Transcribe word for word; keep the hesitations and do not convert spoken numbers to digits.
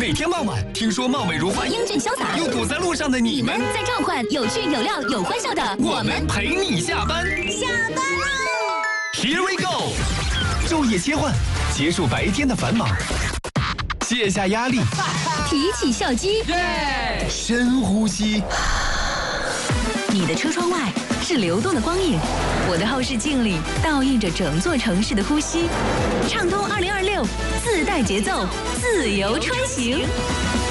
每天傍晚，听说貌美如花、 英俊潇洒又堵在路上的你们， 在召唤有趣有料有欢笑的我们陪你下班。 下班喽 ！Here we go！ 昼夜切换，结束白天的繁忙，卸下压力， 提起笑肌， 耶！深呼吸。 你的车窗外是流动的光影，我的后视镜里倒映着整座城市的呼吸。畅通二零二六，自带节奏，自由穿行。